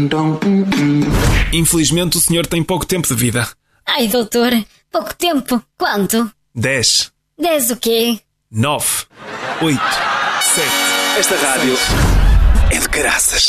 Infelizmente o senhor tem pouco tempo de vida. Ai, doutor, pouco tempo. Quanto? 10. 10 o quê? 9. 8. 7. Esta rádio é de caraças.